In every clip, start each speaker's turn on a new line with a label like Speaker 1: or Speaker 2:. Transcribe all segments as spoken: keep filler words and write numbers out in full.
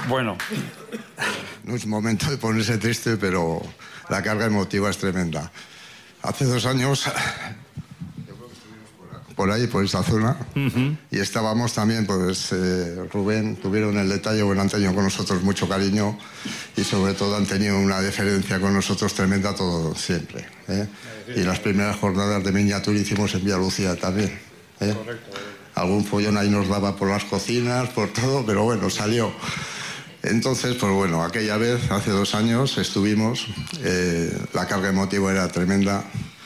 Speaker 1: Bueno.
Speaker 2: No es momento de ponerse triste, pero la carga emotiva es tremenda. Hace dos años, yo creo que estuvimos por ahí, por esa zona, uh-huh. y estábamos también, pues eh, Rubén, tuvieron el detalle, bueno, han tenido con nosotros mucho cariño y sobre todo han tenido una deferencia con nosotros tremenda todo siempre. ¿eh? Y las primeras jornadas de miniatura hicimos en Vía Lucía también. ¿eh? Correcto. Algún follón ahí nos daba por las cocinas, por todo, pero bueno, salió. Entonces, pues bueno, aquella vez, hace dos años, estuvimos, eh, la carga emotiva era tremenda,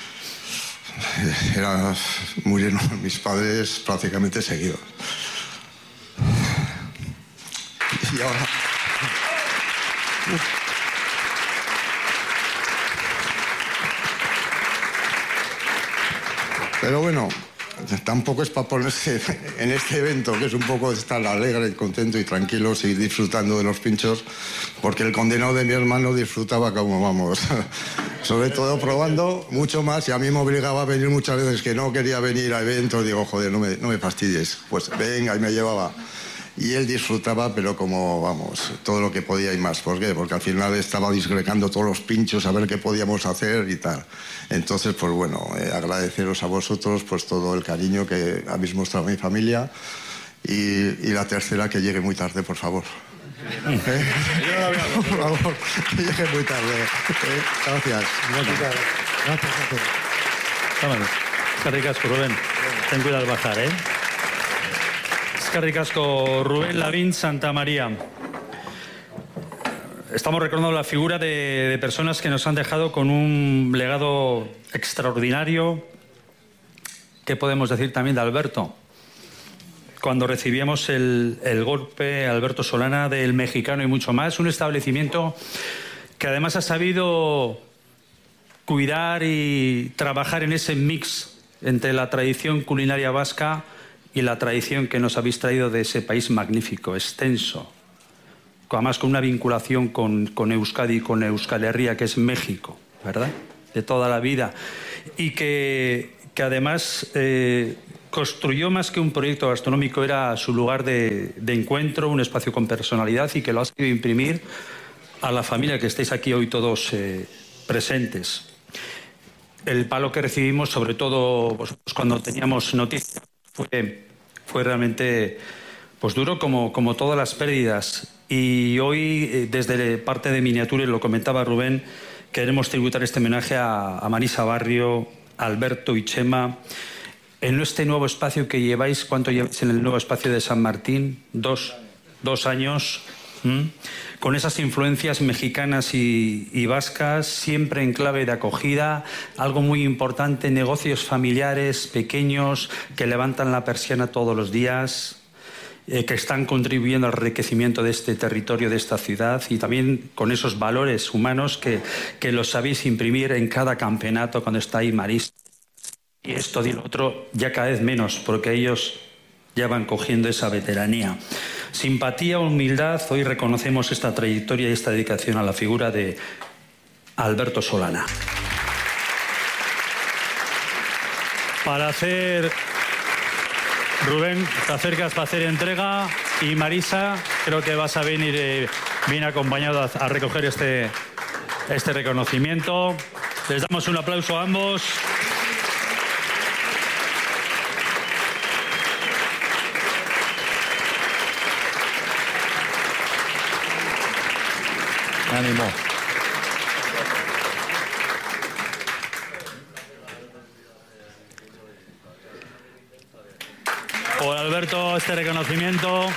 Speaker 2: era, murieron mis padres prácticamente seguidos. Y ahora... Pero bueno, tampoco es para ponerse en este evento, que es un poco estar alegre, contento y tranquilo, seguir disfrutando de los pinchos, porque el condenado de mi hermano disfrutaba como vamos, sobre todo probando mucho más, y a mí me obligaba a venir muchas veces que no quería venir a eventos, digo, joder, no me, no me fastidies, pues venga, y me llevaba. Y él disfrutaba, pero como, vamos, todo lo que podía y más. ¿Por qué? Porque al final estaba disgregando todos los pinchos a ver qué podíamos hacer y tal. Entonces, pues bueno, eh, agradeceros a vosotros pues todo el cariño que habéis mostrado a mi familia. Y, y la tercera, que llegue muy tarde, por favor. ¿Eh? Por favor, que llegue muy tarde. ¿Eh? Gracias.
Speaker 1: Gracias. Gracias a todos. Vámonos. Eskerrik asko, Rubén. Ten cuidado al bajar, ¿eh? Eskerrik asko, Rubén Lavín Santamaría. Estamos recordando la figura de, de personas que nos han dejado con un legado extraordinario. ¿Qué podemos decir también de Alberto? Cuando recibíamos el, el golpe, Alberto Solana, del Mexicano y mucho más, un establecimiento que además ha sabido cuidar y trabajar en ese mix entre la tradición culinaria vasca y la tradición que nos habéis traído de ese país magnífico, extenso, además con una vinculación con, con Euskadi y con Euskal Herria, que es México, ¿verdad? De toda la vida. Y que, que además eh, construyó más que un proyecto gastronómico, era su lugar de, de encuentro, un espacio con personalidad, y que lo ha sabido imprimir a la familia que estáis aquí hoy todos eh, presentes. El palo que recibimos, sobre todo vosotros, cuando teníamos noticias, fue, fue realmente pues duro como, como todas las pérdidas. Y hoy, desde parte de Miniature, lo comentaba Rubén, queremos tributar este homenaje a, a Marisa Barrio, a Alberto y Chema, en este nuevo espacio que lleváis. ¿Cuánto lleváis en el nuevo espacio de San Martín? Dos, dos años. ¿Mm? Con esas influencias mexicanas y, y vascas, siempre en clave de acogida, algo muy importante, negocios familiares pequeños que levantan la persiana todos los días, eh, que están contribuyendo al enriquecimiento de este territorio, de esta ciudad, y también con esos valores humanos que, que los sabéis imprimir en cada campeonato cuando está ahí Marisa. Y esto y lo otro ya cada vez menos, porque ellos ya van cogiendo esa veteranía. Simpatía, humildad, hoy reconocemos esta trayectoria y esta dedicación a la figura de Alberto Solana. Para hacer, Rubén, te acercas para hacer entrega, y Marisa, creo que vas a venir eh, bien acompañado a, a recoger este, este reconocimiento. Les damos un aplauso a ambos. Ánimo. Por Alberto, este reconocimiento.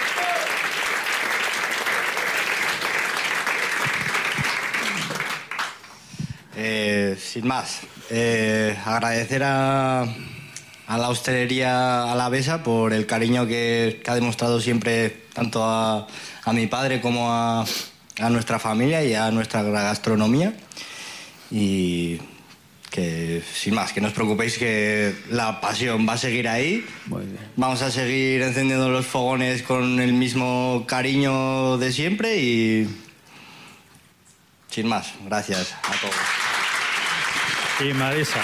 Speaker 3: Eh, sin más, eh, agradecer a, a la hostelería alavesa por el cariño que, que ha demostrado siempre tanto a, a mi padre como a, a nuestra familia y a nuestra gastronomía. Y que, sin más, que no os preocupéis, que la pasión va a seguir ahí.
Speaker 1: Muy bien. Vamos
Speaker 3: a seguir encendiendo los fogones con el mismo cariño de siempre y... sin más, gracias a todos.
Speaker 1: Y Marisa.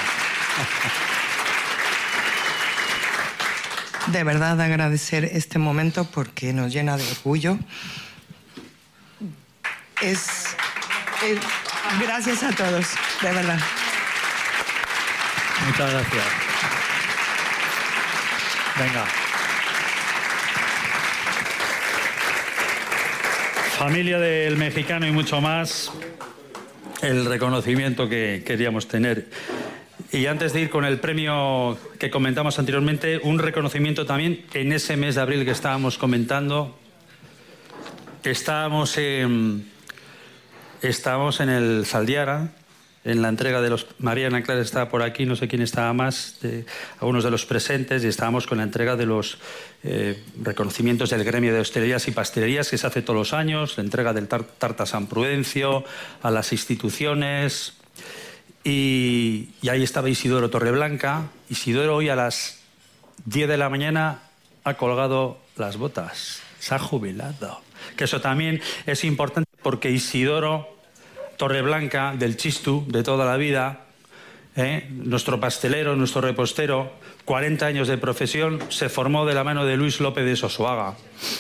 Speaker 4: De verdad agradecer este momento porque nos llena de orgullo es, es... Gracias a todos, de verdad.
Speaker 1: Muchas gracias. Venga. Familia del mexicano y mucho más, el reconocimiento que queríamos tener. Y antes de ir con el premio que comentamos anteriormente, un reconocimiento también en ese mes de abril que estábamos comentando. Estábamos en, estábamos en el Saldiara, en la entrega de los... Mariana Clara estaba por aquí, no sé quién estaba más, de, algunos de los presentes, y estábamos con la entrega de los eh, reconocimientos del gremio de hostelerías y pastelerías que se hace todos los años, la entrega del tar Tarta San Prudencio a las instituciones, y, y ahí estaba Isidoro Torreblanca. Isidoro hoy a las diez de la mañana ha colgado las botas, se ha jubilado, que eso también es importante porque Isidoro Torreblanca, del Chistu, de toda la vida, ¿eh? Nuestro pastelero, nuestro repostero, cuarenta años de profesión, se formó de la mano de Luis López de Sosoaga.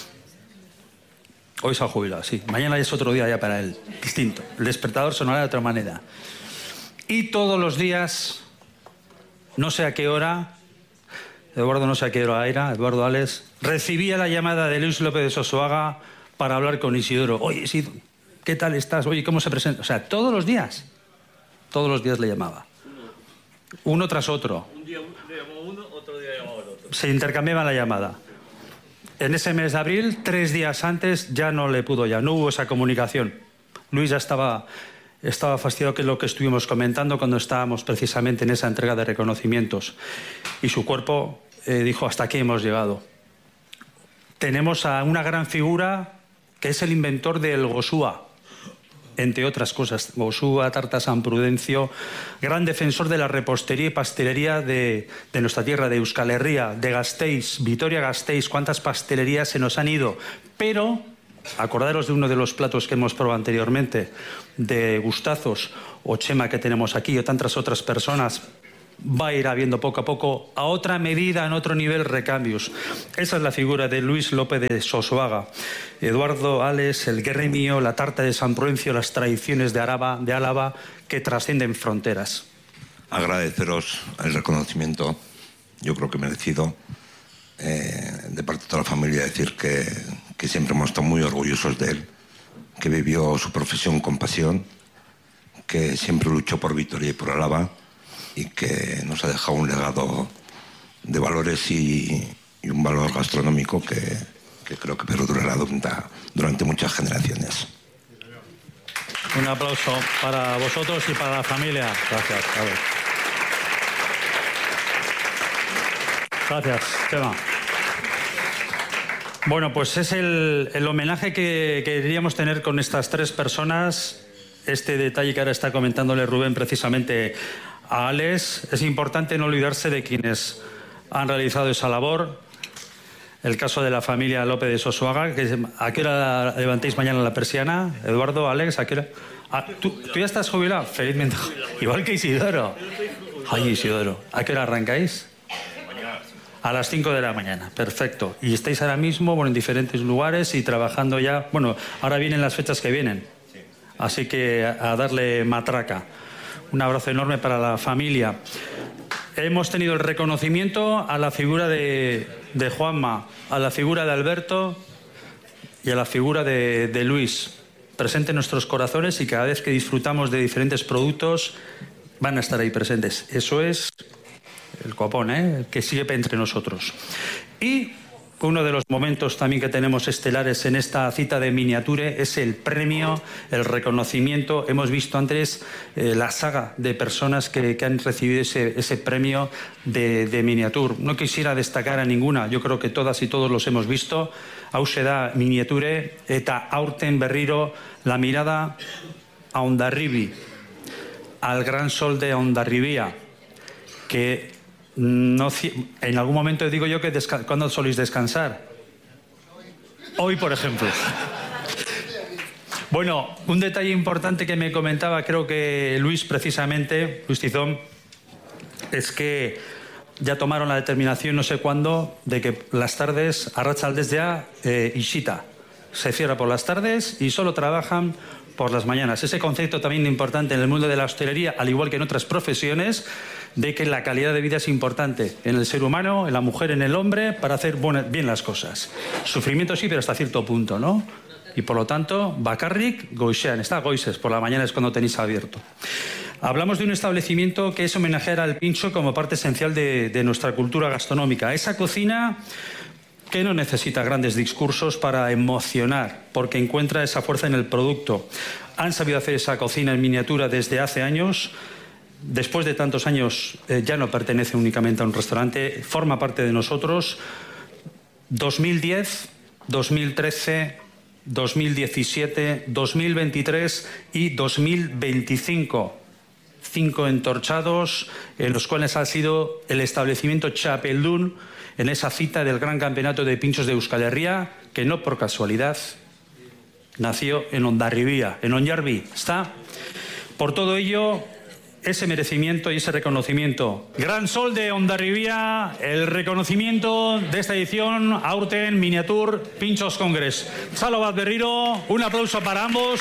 Speaker 1: Hoy se ha jubilado, sí. Mañana es otro día ya para él, distinto. El despertador sonará de otra manera. Y todos los días, no sé a qué hora, Eduardo no sé a qué hora era, Eduardo Ales, recibía la llamada de Luis López de Sosoaga para hablar con Isidoro. Oye, Isidoro, ¿qué tal estás? Oye, ¿cómo se presenta? O sea, todos los días. Todos los días le llamaba. Uno tras otro.
Speaker 5: Un día le llamó uno, otro día le llamaba al otro.
Speaker 1: Se intercambiaba la llamada. En ese mes de abril, tres días antes, ya no le pudo ya. No hubo esa comunicación. Luis ya estaba, estaba fastidiado, que es lo que estuvimos comentando cuando estábamos precisamente en esa entrega de reconocimientos. Y su cuerpo eh, dijo, hasta aquí hemos llegado. Tenemos a una gran figura que es el inventor del Gosúa, entre otras cosas. Gosúa, Tarta San Prudencio, gran defensor de la repostería y pastelería de, de nuestra tierra, de Euskal Herria, de Gasteiz, Vitoria-Gasteiz. Cuántas pastelerías se nos han ido. Pero, acordaros de uno de los platos que hemos probado anteriormente, de Gustazos o Chema que tenemos aquí, o tantas otras personas. Va a ir habiendo poco a poco, a otra medida, en otro nivel, recambios. Esa es la figura de Luis López de Sosoaga. Eduardo Ales, el gremio, la tarta de San Prudencio, las tradiciones de, Araba, de Álava que trascienden fronteras.
Speaker 6: Agradeceros el reconocimiento, yo creo que merecido, eh, de parte de toda la familia, decir que, que siempre hemos estado muy orgullosos de él, que vivió su profesión con pasión, que siempre luchó por Vitoria y por Álava, y que nos ha dejado un legado de valores y, y un valor gastronómico que, que creo que perdurará durante, durante muchas generaciones.
Speaker 1: Un aplauso para vosotros y para la familia. Gracias. A ver. Gracias, Chema. Bueno, pues es el, el homenaje que queríamos tener con estas tres personas. Este detalle que ahora está comentándole Rubén precisamente a Ales. Es importante no olvidarse de quienes han realizado esa labor. El caso de la familia López de Sosoaga. Que, ¿a qué hora levantéis mañana la persiana? Eduardo, Alex, ¿a qué hora? Ah, ¿tú, ¿Tú ya estás jubilado? Felizmente. Igual que Isidoro. Ay, Isidoro. ¿A qué hora arrancáis? A las cinco de la mañana. Perfecto. Y estáis ahora mismo, bueno, en diferentes lugares y trabajando ya. Bueno, ahora vienen las fechas que vienen. Así que a darle matraca. Un abrazo enorme para la familia. Hemos tenido el reconocimiento a la figura de, de Juanma, a la figura de Alberto y a la figura de, de Luis, presente en nuestros corazones, y cada vez que disfrutamos de diferentes productos van a estar ahí presentes. Eso es el copón, ¿eh? Que sigue entre nosotros. Y uno de los momentos también que tenemos estelares en esta cita de Miniature es el premio, el reconocimiento. Hemos visto antes eh, la saga de personas que, que han recibido ese, ese premio de, de Miniature. No quisiera destacar a ninguna, yo creo que todas y todos los hemos visto. Hauxe da Miniature eta aurten berriro la mirada a Hondarribi, al gran sol de Hondarribia, que no, en algún momento digo yo que ¿cuándo soléis descansar? Hoy, por ejemplo. Bueno, un detalle importante que me comentaba, creo que Luis precisamente, Luis Tizón, es que ya tomaron la determinación, no sé cuándo, de que las tardes, Arratsaldes ya, eh, Ishita, se cierra por las tardes y solo trabajan por las mañanas. Ese concepto también importante en el mundo de la hostelería, al igual que en otras profesiones, de que la calidad de vida es importante en el ser humano, en la mujer, en el hombre, para hacer buenas, bien las cosas. Sufrimiento sí, pero hasta cierto punto, ¿no? Y por lo tanto, bakarrik goizean, está goizes, por la mañana es cuando tenéis abierto. Hablamos de un establecimiento que es homenajear al pincho como parte esencial de, de nuestra cultura gastronómica. Esa cocina que no necesita grandes discursos para emocionar, porque encuentra esa fuerza en el producto. Han sabido hacer esa cocina en miniatura desde hace años. Después de tantos años eh, ya no pertenece únicamente a un restaurante, forma parte de nosotros. dos mil diez, dos mil trece, dos mil diecisiete, dos mil veintitrés y dos mil veinticinco. Cinco entorchados, en los cuales ha sido el establecimiento Txapeldun en esa cita del Gran Campeonato de Pinchos de Euskal Herria, que no por casualidad nació en Hondarribia, en Onyarbi. ¿Está? Por todo ello, ese merecimiento y ese reconocimiento. Gran Sol de Hondarribia, el reconocimiento de esta edición, aurten Miniatur Pinchos Congress. Salo bat berriro, un aplauso para ambos.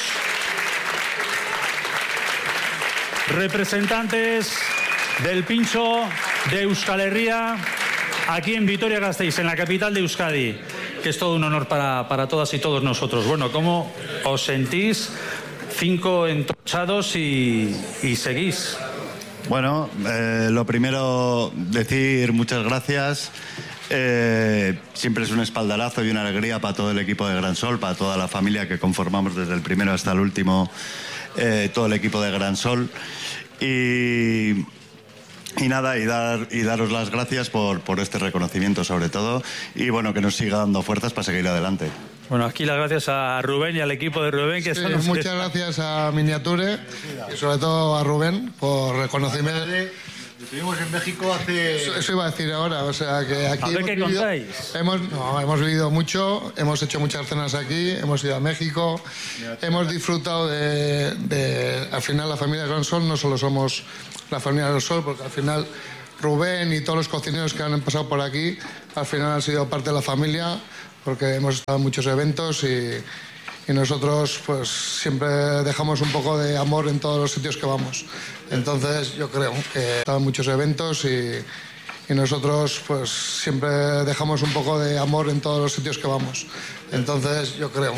Speaker 1: Representantes del pincho de Euskal Herria, aquí en Vitoria-Gasteiz, en la capital de Euskadi, que es todo un honor para, para todas y todos nosotros. Bueno, ¿cómo os sentís? Cinco entorchados y, y seguís.
Speaker 7: Bueno, eh, lo primero, decir muchas gracias. Eh, siempre es un espaldarazo y una alegría para todo el equipo de Gran Sol, para toda la familia que conformamos desde el primero hasta el último, eh, todo el equipo de Gran Sol. Y... Y nada, y, dar, y daros las gracias por, por este reconocimiento sobre todo, y bueno, que nos siga dando fuerzas para seguir adelante.
Speaker 1: Bueno, aquí las gracias a Rubén y al equipo de Rubén. Que
Speaker 8: sí,
Speaker 1: son los
Speaker 8: muchas
Speaker 1: que...
Speaker 8: gracias a Miniature y sobre todo a Rubén por reconocimiento.
Speaker 9: Estuvimos en México hace...
Speaker 8: Eso, eso iba a decir ahora, o sea que aquí
Speaker 1: a ver
Speaker 8: hemos,
Speaker 1: qué
Speaker 8: vivido,
Speaker 1: contáis.
Speaker 8: hemos, no, hemos vivido mucho, hemos hecho muchas cenas aquí, hemos ido a México, hemos disfrutado de, de... Al final la familia de Gran Sol no solo somos la familia de Gran Sol, porque al final Rubén y todos los cocineros que han pasado por aquí, al final han sido parte de la familia, porque hemos estado en muchos eventos y... Y nosotros pues siempre dejamos un poco de amor en todos los sitios que vamos. Entonces yo creo que están muchos eventos y, y nosotros pues siempre dejamos un poco de amor en todos los sitios que vamos. Entonces yo creo